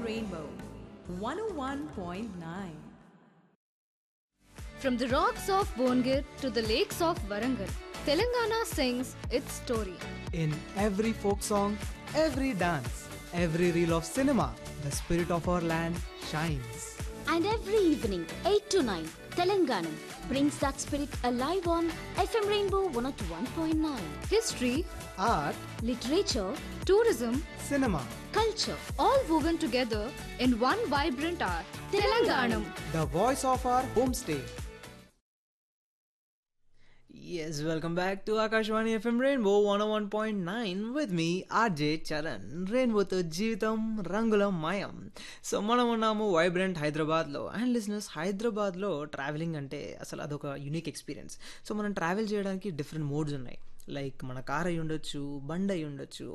Rainbow 101.9. From the rocks of Bongir to the lakes of Warangal, Telangana sings its story. In every folk song, every dance, every reel of cinema, the spirit of our land shines. And every evening, 8 to 9, Telangana brings that spirit alive on FM Rainbow 101.9. History, Art, Literature, tourism, cinema, culture, all woven together in one vibrant art. Telanganam. the voice of our homestay. Yes, welcome back to Akashvani FM Rainbow 101.9 with me, RJ Charan. రెయిన్బోతో జీవితం రంగుల మయం. So మనం ఉన్నాము vibrant హైదరాబాద్లో. And listeners, హైదరాబాద్లో travelling అంటే అసలు అదొక యూనిక్ ఎక్స్పీరియన్స్. సో మనం ట్రావెల్ చేయడానికి డిఫరెంట్ మోడ్స్ ఉన్నాయి. లైక్ మన కార్ అయి ఉండొచ్చు, బండి అయి ఉండొచ్చు,